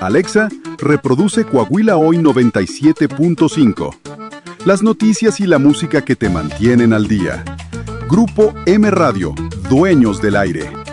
Alexa, reproduce Coahuila Hoy 97.5. Las noticias y la música que te mantienen al día. Grupo M Radio, dueños del aire.